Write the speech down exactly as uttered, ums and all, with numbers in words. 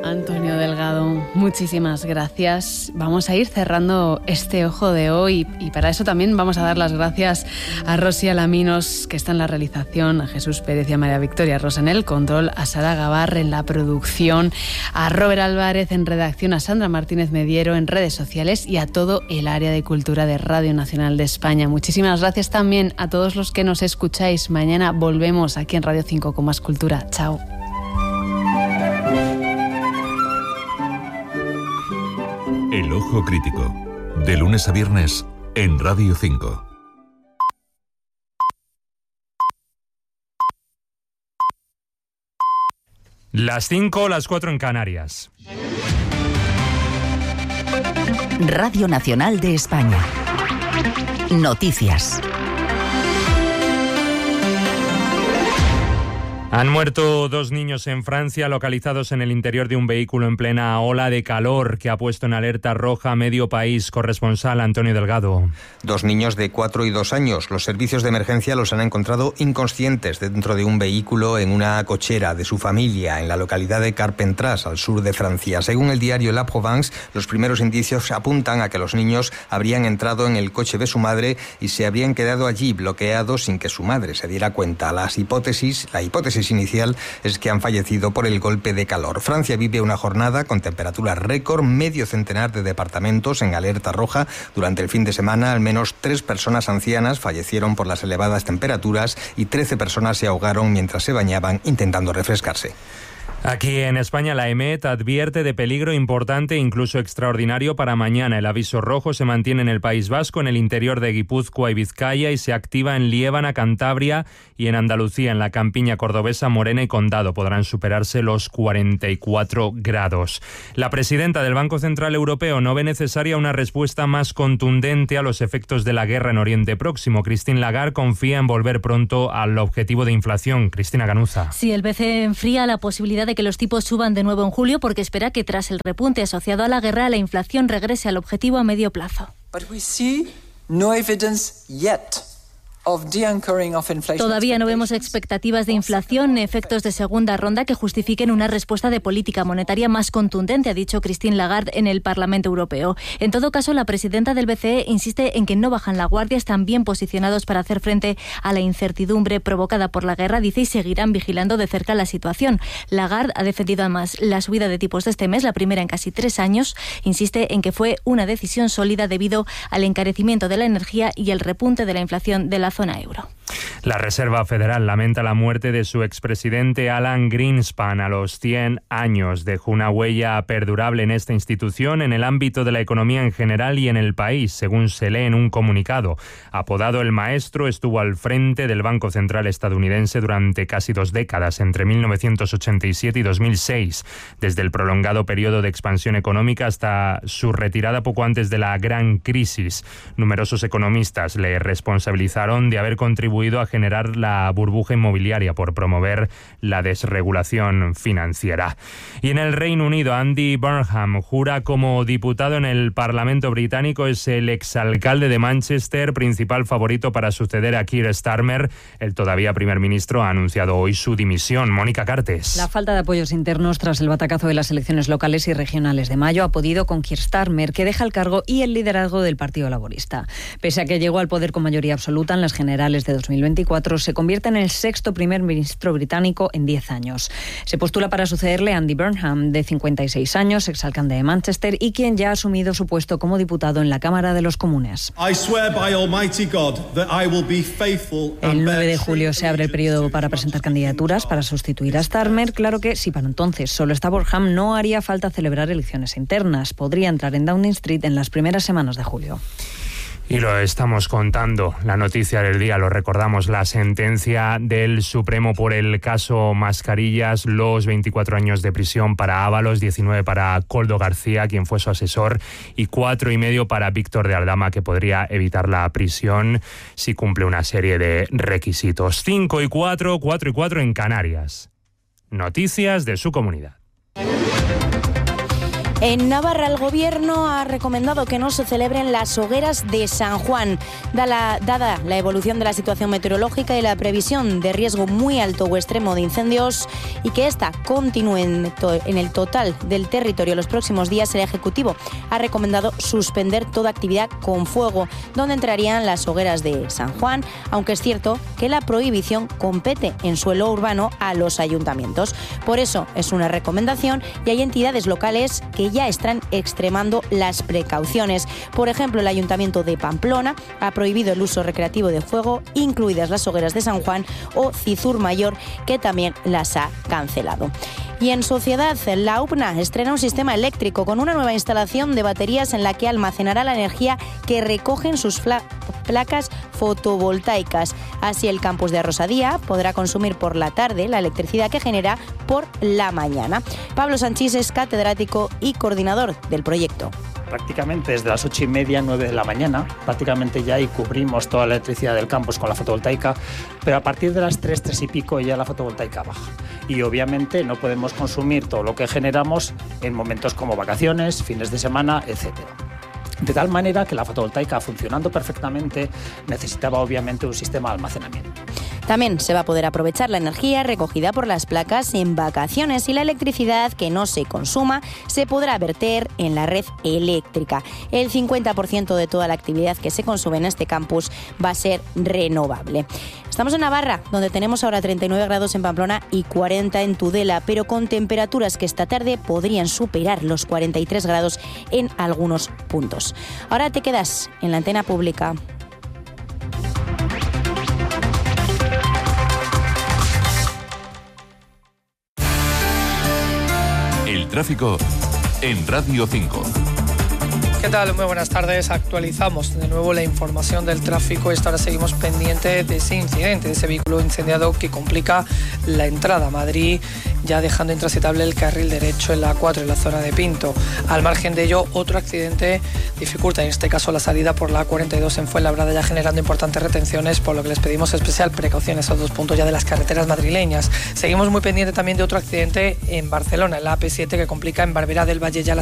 Antonio Delgado, muchísimas gracias. Vamos a ir cerrando este Ojo de Hoy y para eso también vamos a dar las gracias a Rosy Alaminos, que está en la realización, a Jesús Pérez y a María Victoria Rosa en el control, a Sara Gavarre en la producción, a Robert Álvarez en redacción, a Sandra Martínez Mediero en redes sociales y a todo el área de cultura de Radio Nacional de España. Muchísimas gracias también a todos los que nos escucháis. Mañana volvemos aquí en Radio cinco con más cultura. Chao. El Ojo Crítico, de lunes a viernes en Radio cinco. Las cinco, las cuatro en Canarias. Radio Nacional de España. Noticias. Han muerto dos niños en Francia localizados en el interior de un vehículo en plena ola de calor que ha puesto en alerta roja a medio país. Corresponsal Antonio Delgado. Dos niños de cuatro y dos años. Los servicios de emergencia los han encontrado inconscientes dentro de un vehículo en una cochera de su familia en la localidad de Carpentras, al sur de Francia. Según el diario La Provence, los primeros indicios apuntan a que los niños habrían entrado en el coche de su madre y se habrían quedado allí bloqueados sin que su madre se diera cuenta. Las hipótesis, la hipótesis inicial es que han fallecido por el golpe de calor. Francia vive una jornada con temperaturas récord, medio centenar de departamentos en alerta roja. Durante el fin de semana, al menos tres personas ancianas fallecieron por las elevadas temperaturas y trece personas se ahogaron mientras se bañaban intentando refrescarse. Aquí en España la EMET advierte de peligro importante, incluso extraordinario, para mañana. El aviso rojo se mantiene en el País Vasco, en el interior de Guipúzcoa y Vizcaya y se activa en Liébana, Cantabria y en Andalucía, en la campiña cordobesa, Morena y Condado. Podrán superarse los cuarenta y cuatro grados. La presidenta del Banco Central Europeo no ve necesaria una respuesta más contundente a los efectos de la guerra en Oriente Próximo. Christine Lagarde confía en volver pronto al objetivo de inflación. Cristina Ganuza. Sí, el B C E enfría la posibilidad de que los tipos suban de nuevo en julio porque espera que tras el repunte asociado a la guerra la inflación regrese al objetivo a medio plazo. But we see no evidence yet. Todavía no vemos expectativas de inflación ni efectos de segunda ronda que justifiquen una respuesta de política monetaria más contundente, ha dicho Christine Lagarde en el Parlamento Europeo. En todo caso, la presidenta del B C E insiste en que no bajan la guardia, están bien posicionados para hacer frente a la incertidumbre provocada por la guerra, dice, y seguirán vigilando de cerca la situación. Lagarde ha defendido además la subida de tipos de este mes, la primera en casi tres años. Insiste en que fue una decisión sólida debido al encarecimiento de la energía y el repunte de la inflación de la zona euro. La Reserva Federal lamenta la muerte de su expresidente Alan Greenspan a los cien años. Dejó una huella perdurable en esta institución, en el ámbito de la economía en general y en el país, según se lee en un comunicado. Apodado el Maestro, estuvo al frente del Banco Central estadounidense durante casi dos décadas, entre mil novecientos ochenta y siete y dos mil seis, desde el prolongado periodo de expansión económica hasta su retirada poco antes de la gran crisis. Numerosos economistas le responsabilizaron de haber contribuido a generar la burbuja inmobiliaria por promover la desregulación financiera. Y en el Reino Unido, Andy Burnham jura como diputado en el Parlamento británico. Es el exalcalde de Manchester, principal favorito para suceder a Keir Starmer. El todavía primer ministro ha anunciado hoy su dimisión. Mónica Cartes. La falta de apoyos internos tras el batacazo de las elecciones locales y regionales de mayo ha podido con Keir Starmer, que deja el cargo y el liderazgo del Partido Laborista. Pese a que llegó al poder con mayoría absoluta en las generales de dos mil veinticuatro, se convierte en el sexto primer ministro británico en diez años. Se postula para sucederle a Andy Burnham, de cincuenta y seis años, exalcalde de Manchester y quien ya ha asumido su puesto como diputado en la Cámara de los Comunes. El nueve de julio se abre el periodo para presentar candidaturas para sustituir a Starmer. Claro que si para entonces solo está Burnham, no haría falta celebrar elecciones internas. Podría entrar en Downing Street en las primeras semanas de julio. Y lo estamos contando, la noticia del día, lo recordamos, la sentencia del Supremo por el caso Mascarillas, los veinticuatro años de prisión para Ábalos, diecinueve para Koldo García, quien fue su asesor, y cuatro y medio para Víctor de Aldama, que podría evitar la prisión si cumple una serie de requisitos. Cinco y cuatro, cuatro y cuatro en Canarias. Noticias de su comunidad. En Navarra, el Gobierno ha recomendado que no se celebren las hogueras de San Juan, dada, dada la evolución de la situación meteorológica y la previsión de riesgo muy alto o extremo de incendios, y que esta continúe en, to- en el total del territorio los próximos días. El Ejecutivo ha recomendado suspender toda actividad con fuego, donde entrarían las hogueras de San Juan, aunque es cierto que la prohibición compete en suelo urbano a los ayuntamientos. Por eso es una recomendación, y hay entidades locales que ya están extremando las precauciones. Por ejemplo, el Ayuntamiento de Pamplona ha prohibido el uso recreativo de fuego, incluidas las hogueras de San Juan, o Cizur Mayor, que también las ha cancelado. Y en sociedad, la U P N A estrena un sistema eléctrico con una nueva instalación de baterías en la que almacenará la energía que recogen sus fla- placas fotovoltaicas. Así, el campus de Rosadía podrá consumir por la tarde la electricidad que genera por la mañana. Pablo Sanchís es catedrático y coordinador del proyecto. Prácticamente desde las ocho y media, nueve de la mañana, prácticamente ya y cubrimos toda la electricidad del campus con la fotovoltaica, pero a partir de las tres, tres y pico ya la fotovoltaica baja. Y obviamente no podemos consumir todo lo que generamos en momentos como vacaciones, fines de semana, etcétera. De tal manera que la fotovoltaica, funcionando perfectamente, necesitaba obviamente un sistema de almacenamiento. También se va a poder aprovechar la energía recogida por las placas en vacaciones, y la electricidad que no se consuma se podrá verter en la red eléctrica. El cincuenta por ciento de toda la actividad que se consume en este campus va a ser renovable. Estamos en Navarra, donde tenemos ahora treinta y nueve grados en Pamplona y cuarenta en Tudela, pero con temperaturas que esta tarde podrían superar los cuarenta y tres grados en algunos puntos. Ahora te quedas en la antena pública. El tráfico en Radio cinco. ¿Qué tal? Muy buenas tardes. Actualizamos de nuevo la información del tráfico. Esta hora seguimos pendiente de ese incidente, de ese vehículo incendiado que complica la entrada a Madrid, ya dejando intransitable el carril derecho en la A cuatro, en la zona de Pinto. Al margen de ello, otro accidente dificulta, en este caso, la salida por la A cuarenta y dos en Fuenlabrada, ya generando importantes retenciones, por lo que les pedimos especial precaución en esos dos puntos ya de las carreteras madrileñas. Seguimos muy pendiente también de otro accidente en Barcelona, en la A P siete, que complica en Barberá del Valle ya la